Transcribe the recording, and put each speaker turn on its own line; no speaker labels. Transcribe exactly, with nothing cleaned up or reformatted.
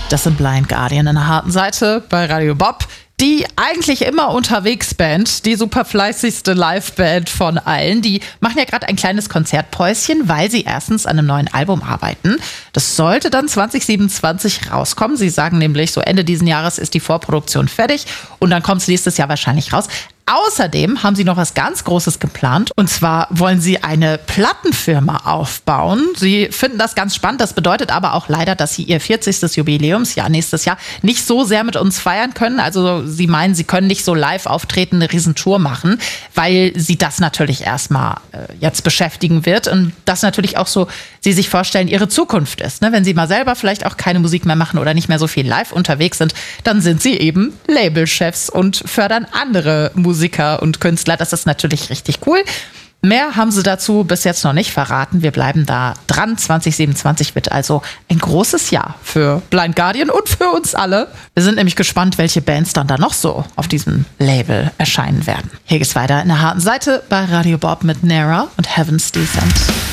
Das sind Blind Guardian in der harten Seite bei Radio Bob. Die eigentlich immer unterwegs Band, die super fleißigste Liveband von allen, die machen ja gerade ein kleines Konzertpäuschen, weil sie erstens an einem neuen Album arbeiten. Das sollte dann zwanzig siebenundzwanzig rauskommen. Sie sagen nämlich, so Ende diesen Jahres ist die Vorproduktion fertig und dann kommt es nächstes Jahr wahrscheinlich raus. Außerdem haben sie noch was ganz Großes geplant. Und zwar wollen sie eine Plattenfirma aufbauen. Sie finden das ganz spannend. Das bedeutet aber auch leider, dass sie ihr vierzigstes Jubiläumsjahr nächstes Jahr nicht so sehr mit uns feiern können. Also sie meinen, sie können nicht so live auftreten, eine Riesentour machen, weil sie das natürlich erstmal äh, jetzt beschäftigen wird. Und das natürlich auch so, sie sich vorstellen, ihre Zukunft ist. Ne? Wenn sie mal selber vielleicht auch keine Musik mehr machen oder nicht mehr so viel live unterwegs sind, dann sind sie eben Labelchefs und fördern andere Musiker und Künstler. Das ist natürlich richtig cool. Mehr haben sie dazu bis jetzt noch nicht verraten. Wir bleiben da dran. zwanzig siebenundzwanzig wird also ein großes Jahr für Blind Guardian und für uns alle. Wir sind nämlich gespannt, welche Bands dann da noch so auf diesem Label erscheinen werden. Hier geht's weiter in der harten Seite bei Radio Bob mit Nera und Heaven's Descent.